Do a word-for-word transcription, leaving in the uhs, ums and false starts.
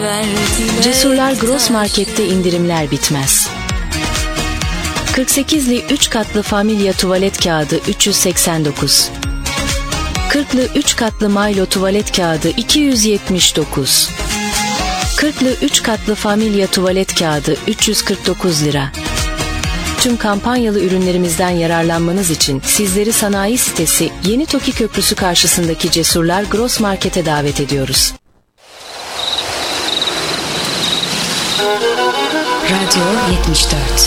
Cesurlar Gross Market'te indirimler bitmez. kırk sekizli üç katlı Familya tuvalet kağıdı üç yüz seksen dokuz. kırklı üç katlı Milo tuvalet kağıdı iki yüz yetmiş dokuz. kırklı üç katlı Familya tuvalet kağıdı üç yüz kırk dokuz lira. Tüm kampanyalı ürünlerimizden yararlanmanız için sizleri sanayi sitesi Yeni Toki Köprüsü karşısındaki Cesurlar Gross Market'e davet ediyoruz. Radyo yetmiş dört.